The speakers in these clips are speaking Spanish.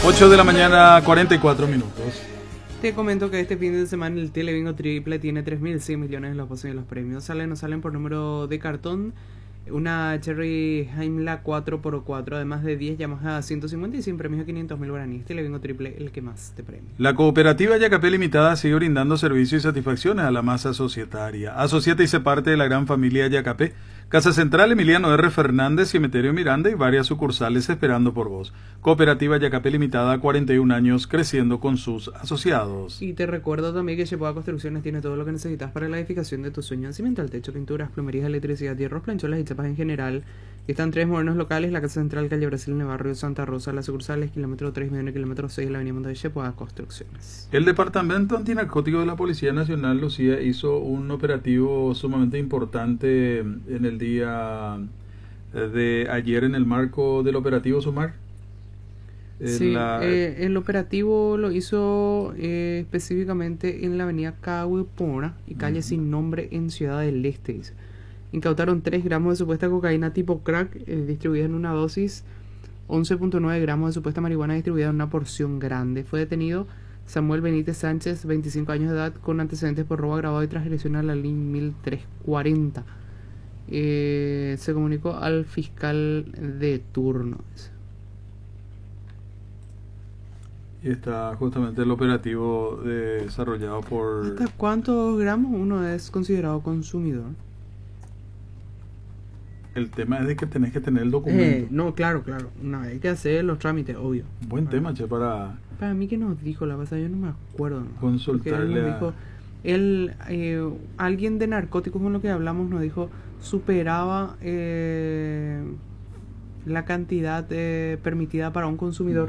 8 de la mañana, 44 minutos. Te comento que este fin de semana el Telebingo Triple tiene 3.100 millones en los pozos y los premios. Salen por número de cartón. Una Cherry Heimla 4x4, además de 10 Yamaha 150 y 100 premios de 500.000 guaraníes. Telebingo Triple, el que más te premia. La cooperativa Yacapé Limitada sigue brindando servicios y satisfacciones a la masa societaria. Asociate y sé parte de la gran familia Yacapé. Casa Central Emiliano R. Fernández, Cementerio Miranda y varias sucursales esperando por vos. Cooperativa Yacapé Limitada, 41 años, creciendo con sus asociados. Y te recuerdo también que Chepoa Construcciones tiene todo lo que necesitas para la edificación de tu sueño: cimental, techo, pinturas, plomerías, electricidad, hierros, plancholas y chapas en general. Están 3 modernos locales: la Casa Central, calle Brasil, en el barrio Santa Rosa, las sucursales, kilómetro 3, medio kilómetro 6, la avenida Mundo de Chepoa Construcciones. El Departamento Antinarcótico de la Policía Nacional, Lucía, hizo un operativo sumamente importante en el día de ayer en el marco del operativo Sumar. El operativo lo hizo específicamente en la avenida Cahuipora y calle sin nombre en Ciudad del Este. Dice. Incautaron 3 gramos de supuesta cocaína tipo crack distribuida en una dosis, 11.9 gramos de supuesta marihuana distribuida en una porción grande. Fue detenido Samuel Benítez Sánchez, 25 años de edad, con antecedentes por robo agravado y transgresión a la ley 1340. Se comunicó al fiscal de turno. Y está justamente el operativo desarrollado por... ¿Hasta cuántos gramos uno es considerado consumidor? El tema es de que tenés que tener el documento. No, claro. Hay que hacer los trámites, obvio. Buen tema, che, para mí que nos dijo la pasada, yo no me acuerdo. ¿No? Consultarle alguien de narcóticos con lo que hablamos nos dijo superaba la cantidad permitida para un consumidor.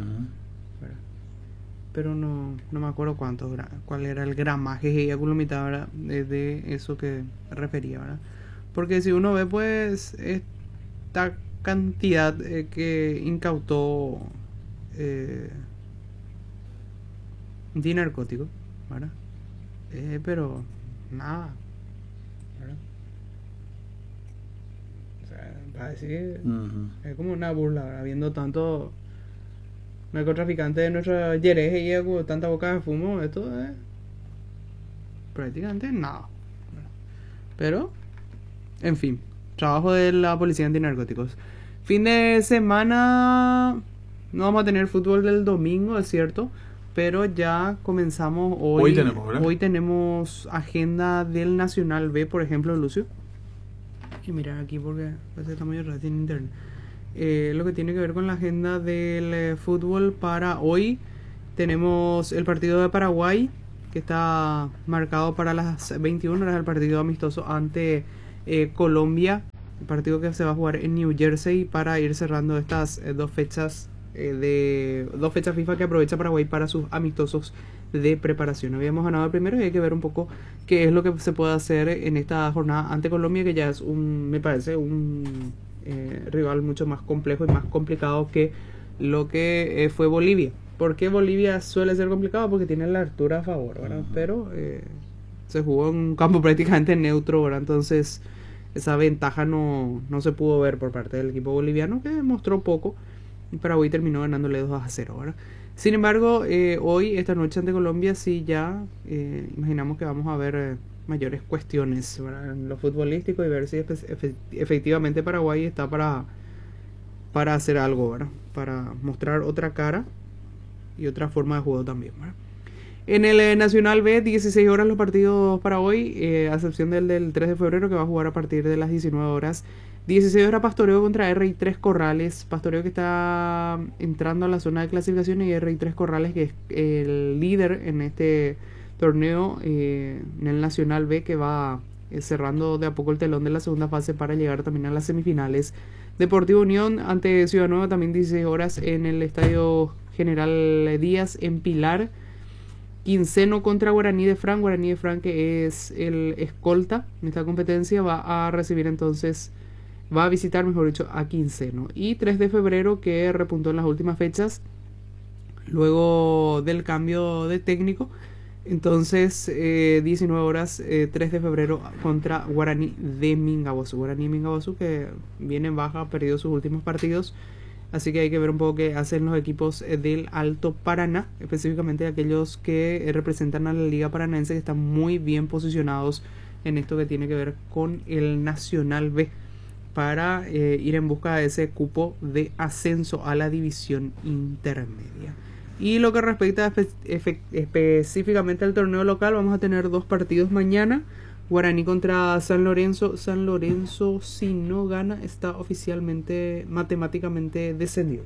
Pero no me acuerdo cuál era el gramaje y mitad de eso que refería, ¿verdad? Porque si uno ve, pues, esta cantidad que incautó de narcótico, ¿verdad? Pero nada, ¿verdad? O sea, parece que es como una burla, ¿verdad? Viendo tanto narcotraficante de nuestra Jerez y con tanta boca de fumo, esto es prácticamente nada. Pero, en fin, trabajo de la policía antinarcóticos. Fin de semana no vamos a tener fútbol del domingo, es cierto, pero ya comenzamos hoy. Hoy tenemos, ¿verdad? Hoy tenemos agenda del Nacional B, por ejemplo, Lucio. Y mira aquí porque está muy rápido en internet. Lo que tiene que ver con la agenda del fútbol para hoy, tenemos el partido de Paraguay, que está marcado para las 21 horas, el partido amistoso ante Colombia, el partido que se va a jugar en New Jersey para ir cerrando estas 2 fechas FIFA que aprovecha Paraguay para sus amistosos de preparación. Habíamos ganado el primero y hay que ver un poco qué es lo que se puede hacer en esta jornada ante Colombia, que ya es me parece un rival mucho más complejo y más complicado que lo que fue Bolivia. ¿Por qué Bolivia suele ser complicado? Porque tiene la altura a favor, ¿verdad? Pero se jugó en un campo prácticamente neutro, ¿verdad? Entonces esa ventaja no se pudo ver por parte del equipo boliviano, que mostró poco, y Paraguay terminó ganándole 2-0, ¿verdad? Sin embargo, hoy, esta noche ante Colombia, sí ya imaginamos que vamos a ver mayores cuestiones, ¿verdad?, en lo futbolístico, y ver si efectivamente Paraguay está para hacer algo, ¿verdad?, para mostrar otra cara y otra forma de juego también, ¿verdad? En el Nacional B, 16 horas los partidos para hoy, a excepción del 3 de febrero, que va a jugar a partir de las 19 horas. 16 horas Pastoreo contra RI3 Corrales. Pastoreo que está entrando a la zona de clasificación, y RI3 Corrales, que es el líder en este torneo, en el Nacional B, que va cerrando de a poco el telón de la segunda fase para llegar también a las semifinales. Deportivo Unión ante Ciudad Nueva, también 16 horas en el Estadio General Díaz en Pilar. Quinceno contra Guaraní de Fran. Guaraní de Fran, que es el escolta en esta competencia, va a recibir entonces, va a visitar, mejor dicho, a Quinceno. Y 3 de febrero, que repuntó en las últimas fechas luego del cambio de técnico. Entonces, 19 horas, 3 de febrero contra Guaraní de Mingaguazú. Guaraní de Mingaguazú, que viene en baja, ha perdido sus últimos partidos. Así que hay que ver un poco qué hacen los equipos del Alto Paraná, específicamente aquellos que representan a la Liga Paranaense, que están muy bien posicionados en esto que tiene que ver con el Nacional B, para ir en busca de ese cupo de ascenso a la división intermedia. Y lo que respecta específicamente al torneo local, vamos a tener 2 partidos mañana. Guaraní contra San Lorenzo. San Lorenzo, si no gana, está oficialmente, matemáticamente descendido.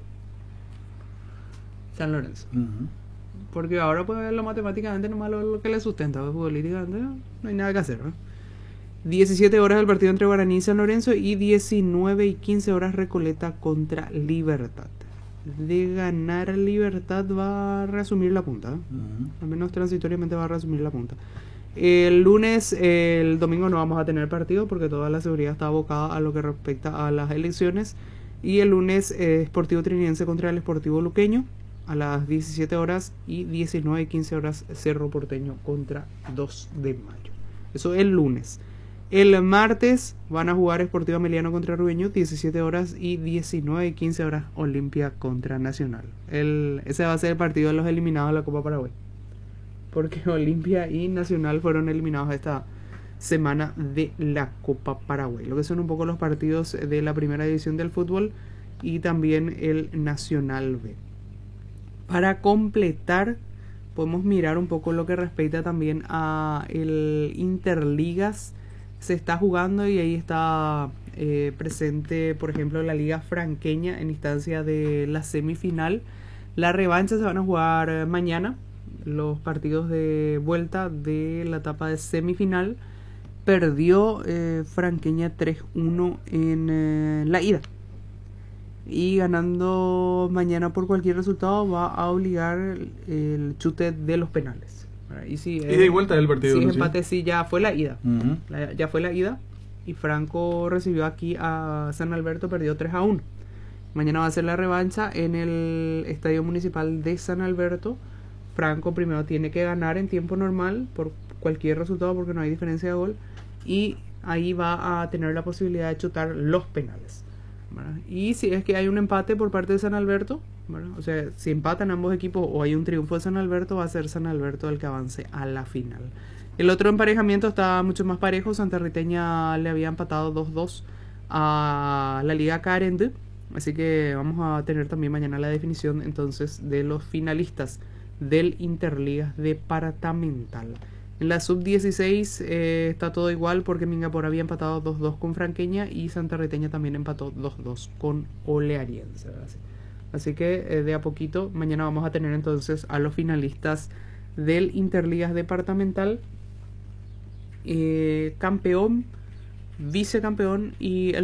San Lorenzo. Porque ahora pues lo matemáticamente nomás lo que le sustenta, futbolísticamente no hay nada que hacer, ¿no? 17 horas el partido entre Guaraní y San Lorenzo, y 19 y 15 horas Recoleta contra Libertad. De ganar Libertad va a reasumir la punta, al menos transitoriamente va a reasumir la punta. El lunes, el domingo no vamos a tener partido porque toda la seguridad está abocada a lo que respecta a las elecciones. Y el lunes, Sportivo Trinidense contra el Sportivo Luqueño a las 17 horas, y 19 y 15 horas Cerro Porteño contra 2 de mayo. Eso el lunes. El martes van a jugar Sportivo Ameliano contra Rubeño, 17 horas, y 19 y 15 horas Olimpia contra Nacional. Ese va a ser el partido de los eliminados de la Copa Paraguay, porque Olimpia y Nacional fueron eliminados esta semana de la Copa Paraguay. Lo que son un poco los partidos de la primera división del fútbol y también el Nacional B. Para completar, podemos mirar un poco lo que respecta también a el Interligas. Se está jugando y ahí está presente, por ejemplo, la Liga Franqueña en instancia de la semifinal. La revancha se van a jugar mañana, los partidos de vuelta de la etapa de semifinal. Perdió Franqueña 3-1 en la ida, y ganando mañana por cualquier resultado va a obligar el chute de los penales. Y si ida y vuelta del partido. Si empate, sí, ya fue la ida. Ya fue la ida. Y Franco recibió aquí a San Alberto, perdió 3-1. Mañana va a ser la revancha en el Estadio Municipal de San Alberto. Franco primero tiene que ganar en tiempo normal por cualquier resultado, porque no hay diferencia de gol. Y ahí va a tener la posibilidad de chutar los penales, ¿verdad? Y si es que hay un empate por parte de San Alberto, ¿verdad? O sea, si empatan ambos equipos o hay un triunfo de San Alberto, va a ser San Alberto el que avance a la final. El otro emparejamiento está mucho más parejo. Santa Riteña le había empatado 2-2 a la Liga Carende. Así que vamos a tener también mañana la definición entonces de los finalistas del Interligas departamental. En la sub-16 está todo igual, porque Mingapur había empatado 2-2 con Franqueña y Santa Riteña también empató 2-2 con Oleariense. Así que de a poquito mañana vamos a tener entonces a los finalistas del Interligas departamental, campeón, vicecampeón y el